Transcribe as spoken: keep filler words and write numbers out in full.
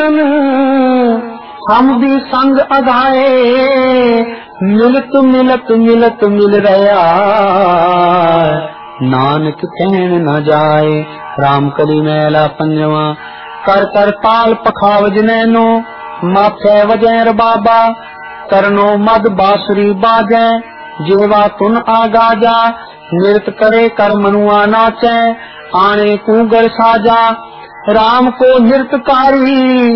मिलन हम भी संग अधाए, मिलत मिलत मिलत मिल रहा नानक कहन न जाए। राम कली मैला पंजवा कर कर पाल पखावज नैनो, माथे वजैर बाबा करनो मद बासुरी बाजै, जिवा तुन आगाजा नृत करे कर मनुआ नाचै, आने कूगर साजा राम को नृतकारी